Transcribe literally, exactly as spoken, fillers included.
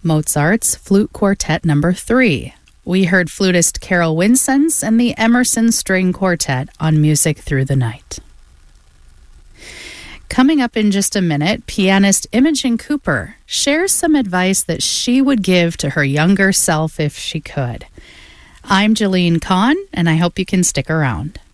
Mozart's Flute Quartet Number three. We heard flutist Carol Winsons and the Emerson String Quartet on Music Through the Night. Coming up in just a minute, pianist Imogen Cooper shares some advice that she would give to her younger self if she could. I'm Jeline Kahn, and I hope you can stick around.